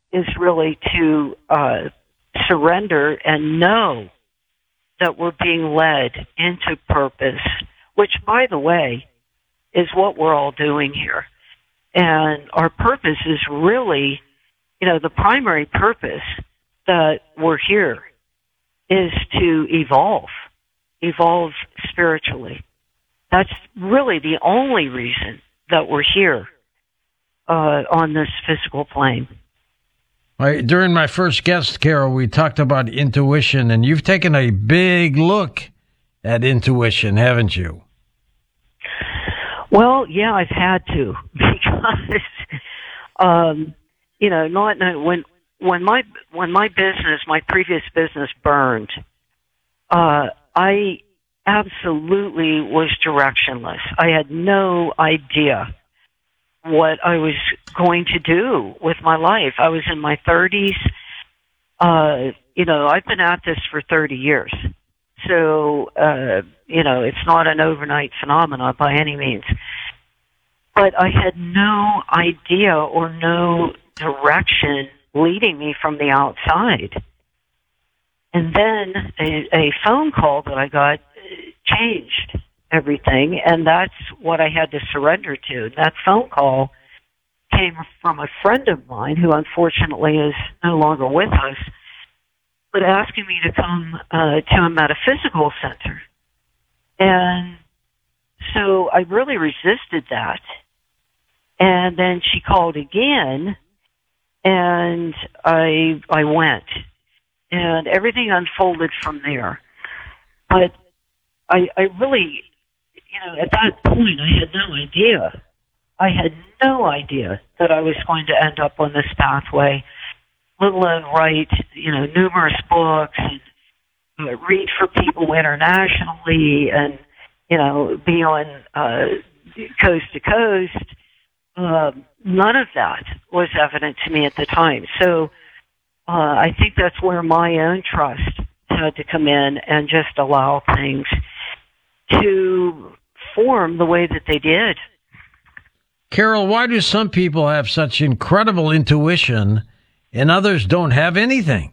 is really to surrender and know that we're being led into purpose, which, by the way, is what we're all doing here. And our purpose is really, the primary purpose that we're here is to evolve spiritually. That's really the only reason that we're here on this physical plane. During my first guest, Carol, we talked about intuition, and you've taken a big look at intuition, haven't you? Well, yeah, I've had to because, when my business, my previous business burned, I absolutely was directionless. I had no idea what I was going to do with my life. I was in my 30s. I've been at this for 30 years. So, it's not an overnight phenomenon by any means. But I had no idea or no direction leading me from the outside. And then a phone call that I got changed everything, and that's what I had to surrender to. That phone call came from a friend of mine who unfortunately is no longer with us, but asking me to come to a metaphysical center. And so I really resisted that. And then she called again, and I went. And everything unfolded from there. But I really, at that point, I had no idea. I had no idea that I was going to end up on this pathway, let alone write, numerous books and read for people internationally and, be on coast to coast. None of that was evident to me at the time. So I think that's where my own trust had to come in and just allow things to form the way that they did. Carol, why do some people have such incredible intuition and others don't have anything?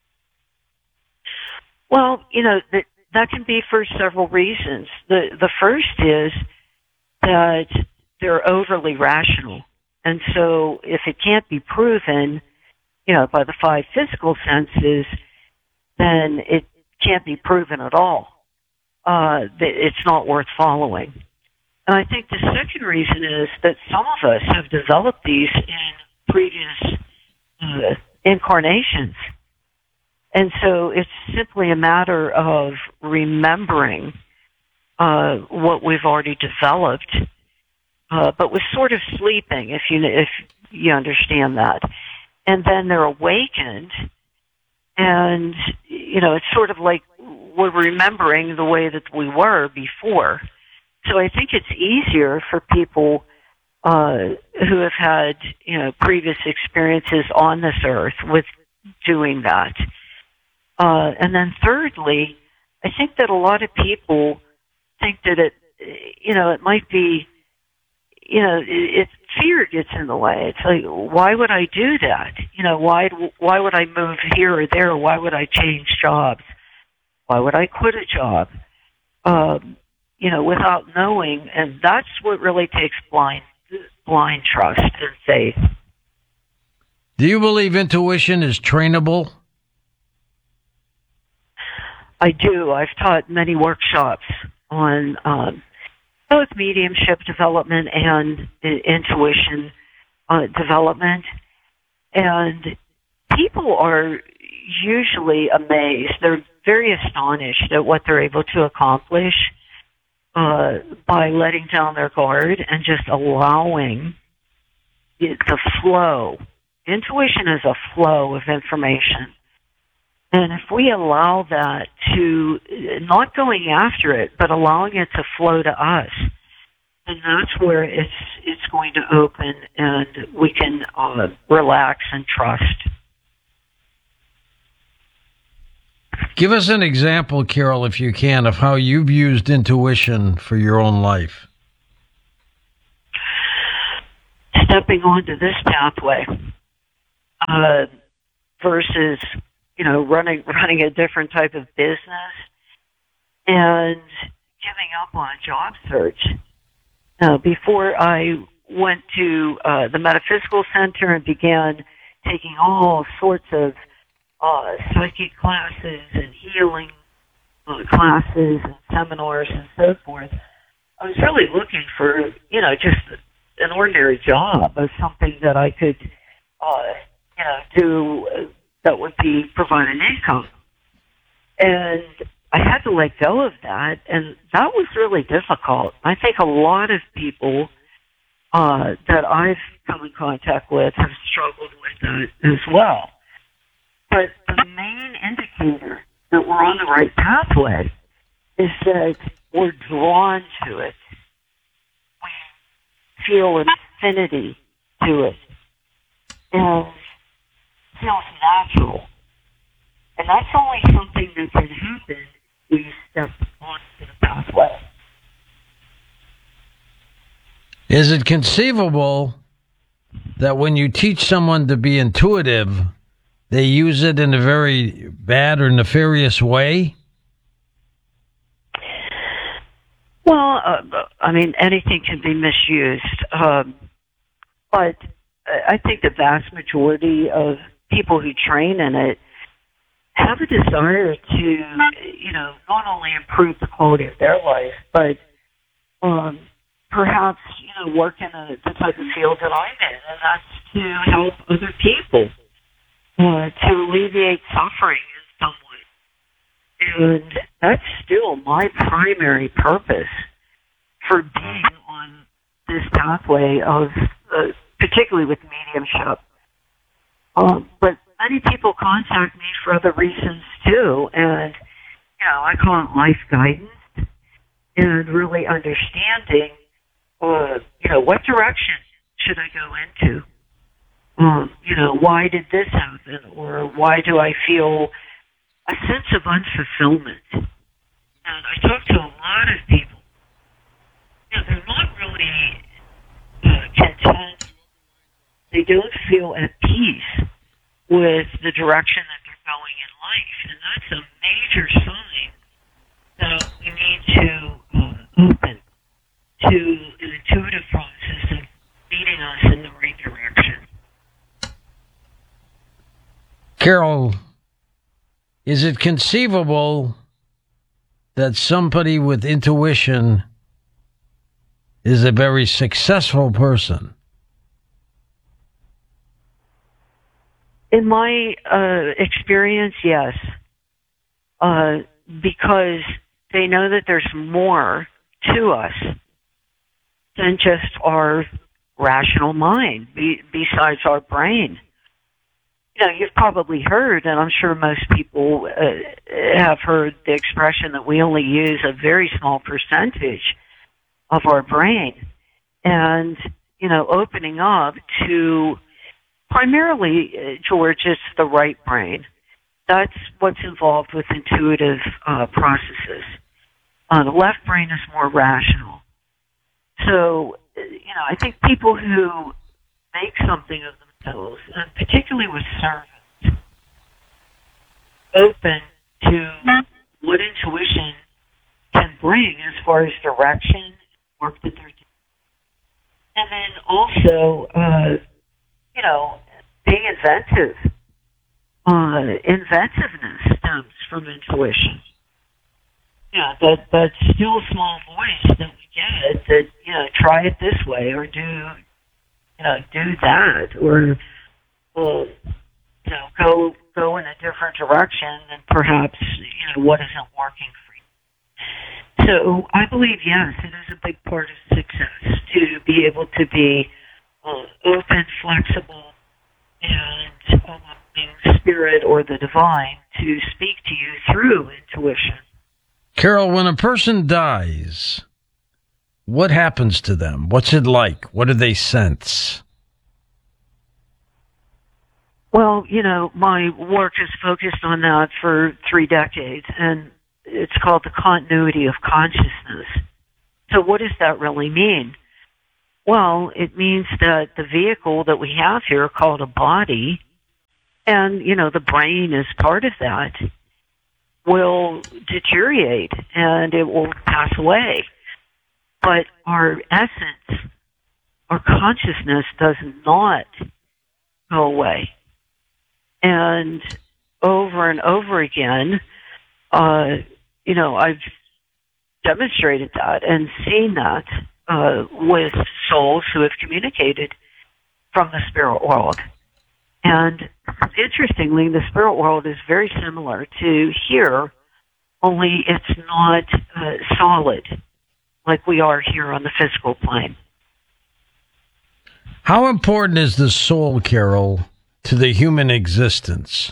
Well, that can be for several reasons. The first is that they're overly rational. And so if it can't be proven, by the five physical senses, then it can't be proven at all. It's not worth following. And I think the second reason is that some of us have developed these in previous incarnations. And so it's simply a matter of remembering what we've already developed, but we're sort of sleeping, if you understand that. And then they're awakened, and, it's sort of like we're remembering the way that we were before. So I think it's easier for people who have had, previous experiences on this earth with doing that. And then thirdly, I think that a lot of people think that it might be, fear gets in the way. It's like, why would I do that? Why would I move here or there? Why would I change jobs? Why would I quit a job? Without knowing, and that's what really takes blind trust and faith. Do you believe intuition is trainable? I do. I've taught many workshops on both mediumship development and intuition development, and people are usually amazed. They're very astonished at what they're able to accomplish by letting down their guard and just allowing the flow. Intuition is a flow of information. And if we allow that to, not going after it, but allowing it to flow to us, then that's where it's going to open and we can relax and trust. Give us an example, Carol, if you can, of how you've used intuition for your own life. Stepping onto this pathway, uh, versus, running a different type of business and giving up on a job search. Before I went to the Metaphysical Center and began taking all sorts of psychic classes and healing classes and seminars and so forth, I was really looking for, just an ordinary job of something that I could, do that would be provide an income. And I had to let go of that, and that was really difficult. I think a lot of people that I've come in contact with have struggled with that as well. But the main indicator that we're on the right pathway is that we're drawn to it. We feel an affinity to it. And it feels natural. And that's only something that can happen when you step onto the pathway. Is it conceivable that when you teach someone to be intuitive, they use it in a very bad or nefarious way? Well, anything can be misused. But I think the vast majority of people who train in it have a desire to, not only improve the quality of their life, but perhaps, work in the type of field that I'm in, and that's to help other people, to alleviate suffering in some way. And that's still my primary purpose for being on this pathway of, particularly with mediumship. But many people contact me for other reasons too, and I call it life guidance and really understanding, what direction should I go into? Why did this happen, or why do I feel a sense of unfulfillment? And I talk to a lot of people. They're not really content. They don't feel at peace with the direction that they're going in life. And that's a major sign that we need to open to an intuitive process of leading us in the right direction. Carol, is it conceivable that somebody with intuition is a very successful person? In my experience, yes. Because they know that there's more to us than just our rational mind, besides our brain. You've probably heard, and I'm sure most people have heard the expression that we only use a very small percentage of our brain. And, opening up to primarily, George, it's the right brain. That's what's involved with intuitive processes. The left brain is more rational. So, I think people who make something of themselves, and particularly with servants, open to what intuition can bring as far as direction, work that they're doing. And then also, being inventive. Inventiveness stems from intuition. That still small voice that we get that, try it this way, or do that, or, go in a different direction, and perhaps, what isn't working for you. So I believe, yes, it is a big part of success to be able to be open, flexible, and allowing spirit or the divine to speak to you through intuition. Carol, when a person dies, what happens to them? What's it like? What do they sense? Well, my work is focused on that for 3 decades, and it's called the continuity of consciousness. So what does that really mean? Well, it means that the vehicle that we have here, called a body, And, the brain is part of that, will deteriorate and it will pass away. But our essence, our consciousness does not go away. And over again, I've demonstrated that and seen that with souls who have communicated from the spirit world. And interestingly, the spirit world is very similar to here, only it's not solid like we are here on the physical plane. How important is the soul, Carol, to the human existence?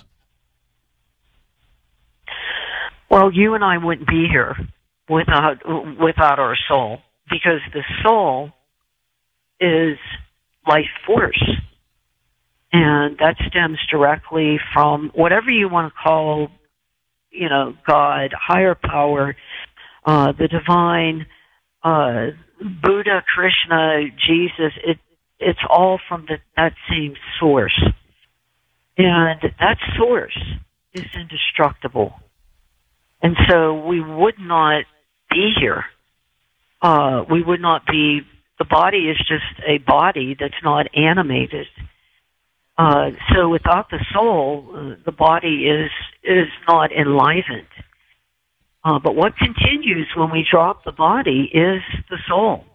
Well, you and I wouldn't be here without our soul, because the soul is life force. And that stems directly from whatever you want to call, God, higher power, the divine, Buddha, Krishna, Jesus. It's all from that same source. And that source is indestructible. And so we would not be here. We would not be, the body is just a body that's not animated. So without the soul, the body is not enlivened. But what continues when we drop the body is the soul.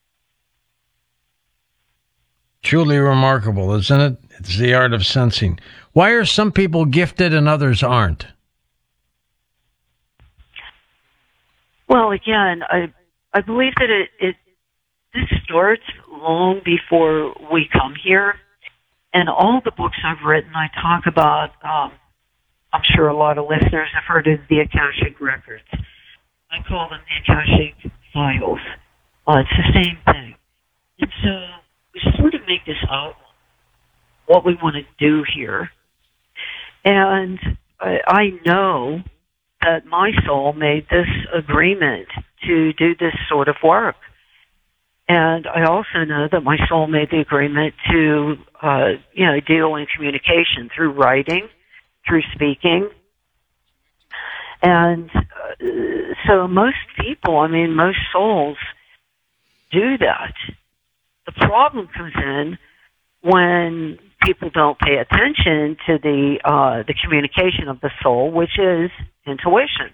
Truly remarkable, isn't it? It's the art of sensing. Why are some people gifted and others aren't? Well, again, I believe that this starts long before we come here. And all the books I've written, I talk about, I'm sure a lot of listeners have heard of the Akashic Records. I call them the Akashic Files. It's the same thing. And so we sort of make this outline, what we want to do here. And I know that my soul made this agreement to do this sort of work. And I also know that my soul made the agreement to, deal in communication through writing, through speaking. And so most people, most souls do that. The problem comes in when people don't pay attention to the communication of the soul, which is intuition.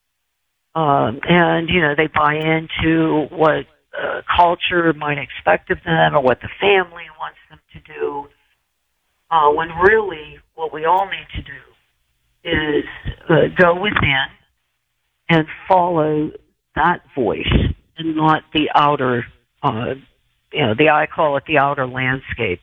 And, they buy into what culture might expect of them or what the family wants them to do, when really what we all need to do is go within and follow that voice and not the outer, I call it the outer landscape.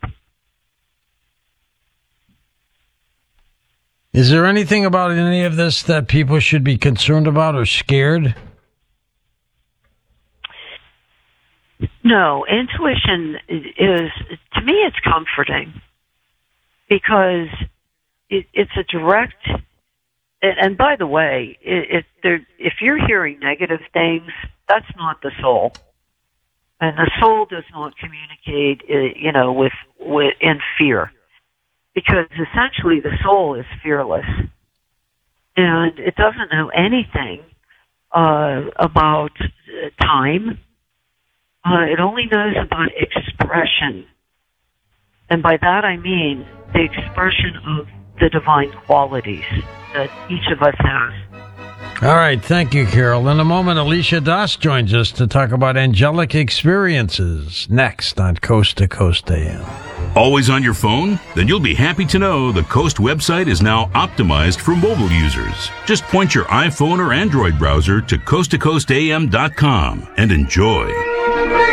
Is there anything about any of this that people should be concerned about or scared? No, intuition is, to me, it's comforting because it's a direct, and by the way, if you're hearing negative things, that's not the soul. And the soul does not communicate, with in fear. Because essentially the soul is fearless. And it doesn't know anything about time. It only knows about expression. And by that I mean the expression of the divine qualities that each of us has. All right, thank you, Carol. In a moment, Alicia Das joins us to talk about angelic experiences next on Coast to Coast AM. Always on your phone? Then you'll be happy to know the Coast website is now optimized for mobile users. Just point your iPhone or Android browser to coasttocoastam.com and enjoy.